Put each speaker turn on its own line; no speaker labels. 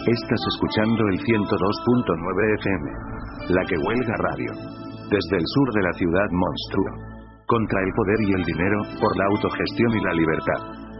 Estás escuchando el 102.9 FM. La que huelga radio. Desde el sur de la ciudad monstruo. Contra el poder y el dinero, por la autogestión y la libertad.